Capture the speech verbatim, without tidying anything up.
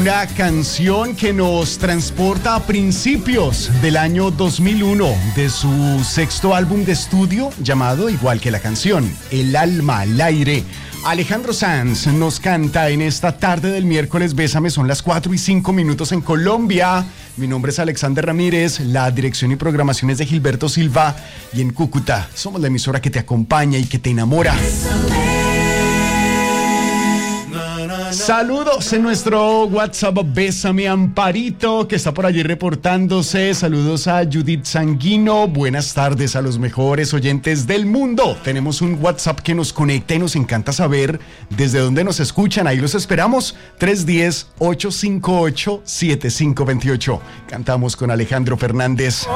una canción que nos transporta a principios del año dos mil uno de su sexto álbum de estudio llamado igual que la canción, El alma al aire. Alejandro Sanz nos canta en esta tarde del miércoles Bésame, son las cuatro y cinco minutos en Colombia. Mi nombre es Alexander Ramírez, la dirección y programación es de Gilberto Silva y en Cúcuta somos la emisora que te acompaña y que te enamora. Saludos en nuestro WhatsApp, Bésame Amparito, que está por allí reportándose. Saludos a Judith Sanguino. Buenas tardes a los mejores oyentes del mundo. Tenemos un WhatsApp que nos conecta y nos encanta saber desde dónde nos escuchan. Ahí los esperamos. tres uno cero, ocho cinco ocho, siete cinco dos ocho. Cantamos con Alejandro Fernández.